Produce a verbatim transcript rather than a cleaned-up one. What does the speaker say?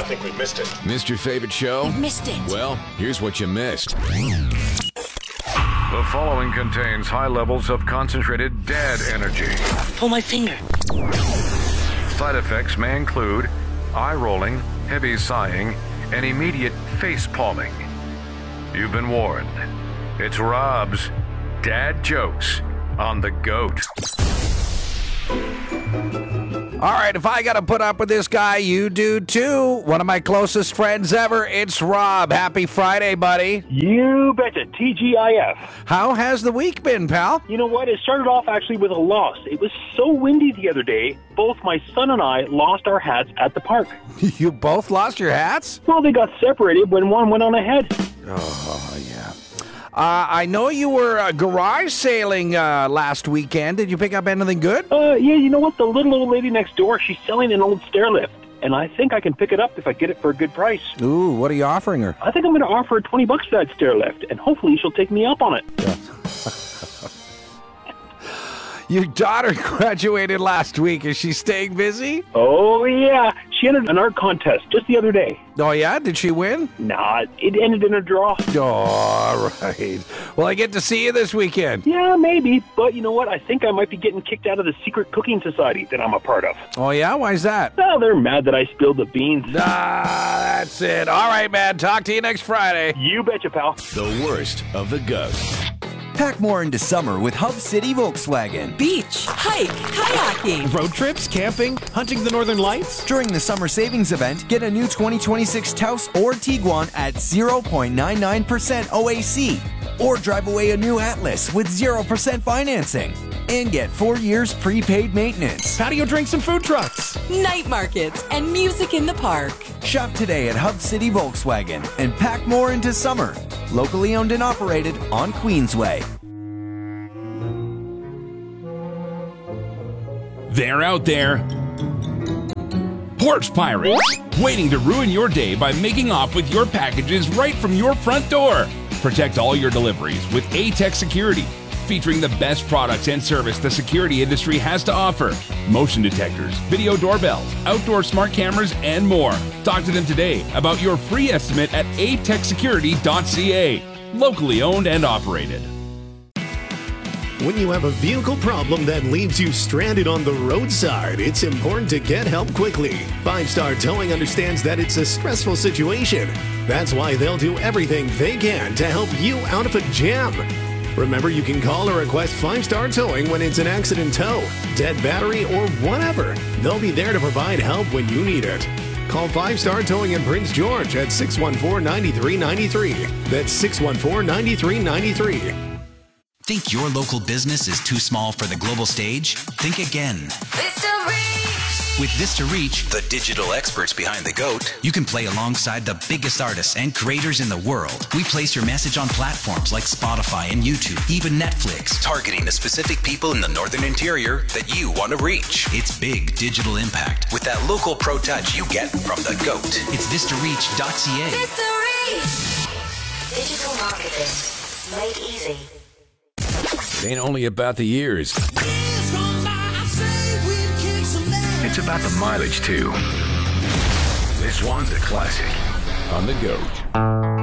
I think we missed it. Missed your favorite show? You missed it. Well, here's what you missed. The following contains high levels of concentrated dad energy. Pull my finger. Side effects may include eye rolling, heavy sighing, and immediate face palming. You've been warned. It's Rob's Dad Jokes on the Goat. All right, if I got to put up with this guy, you do too. One of my closest friends ever, it's Rob. Happy Friday, buddy. You betcha, T G I F. How has the week been, pal? You know what? It started off actually with a loss. It was so windy the other day, both my son and I lost our hats at the park. You both lost your hats? Well, they got separated when one went on ahead. Oh, yeah. Uh, I know you were uh, garage sailing uh, last weekend. Did you pick up anything good? Uh, yeah, you know what? The little old lady next door, she's selling an old stair lift. And I think I can pick it up if I get it for a good price. Ooh, what are you offering her? I think I'm going to offer her twenty bucks for that stair lift, and hopefully she'll take me up on it. Yeah. Your daughter graduated last week. Is she staying busy? Oh, yeah. She entered an art contest just the other day. Oh, yeah? Did she win? Nah, it ended in a draw. Oh, all right. Well, I get to see you this weekend. Yeah, maybe. But you know what? I think I might be getting kicked out of the secret cooking society that I'm a part of. Oh, yeah? Why's that? Well, they're mad that I spilled the beans. Ah, that's it. All right, man. Talk to you next Friday. You betcha, pal. The worst of the goat. Pack more into summer with Hub City Volkswagen. Beach, hike, kayaking. Road trips, camping, hunting the northern lights. During the summer savings event, get a new twenty twenty-six Taos or Tiguan at zero point nine nine percent O A C. Or drive away a new Atlas with zero percent financing. And get four years prepaid maintenance. Patio drinks and food trucks. Night markets and music in the park. Shop today at Hub City Volkswagen and pack more into summer. Locally owned and operated on Queensway. They're out there. Porch Pirates, waiting to ruin your day by making off with your packages right from your front door. Protect all your deliveries with A-Tech Security, featuring the best products and service the security industry has to offer. Motion detectors, video doorbells, outdoor smart cameras, and more. Talk to them today about your free estimate at a tech security dot c a. Locally owned and operated. When you have a vehicle problem that leaves you stranded on the roadside, it's important to get help quickly. Five Star Towing understands that it's a stressful situation. That's why they'll do everything they can to help you out of a jam. Remember, you can call or request Five Star Towing when it's an accident tow, dead battery, or whatever. They'll be there to provide help when you need it. Call Five Star Towing in Prince George at six one four, nine three nine three. That's six one four, nine three nine three. Think your local business is too small for the global stage? Think again. Vista Reach! With Vista Reach, the digital experts behind the GOAT, you can play alongside the biggest artists and creators in the world. We place your message on platforms like Spotify and YouTube, even Netflix, targeting the specific people in the Northern Interior that you want to reach. It's big digital impact with that local pro touch you get from the GOAT. It's vista reach dot c a. Vista Reach! Digital marketing made easy. It ain't only about the years. It's about the mileage, too. This one's a classic. On the Goat.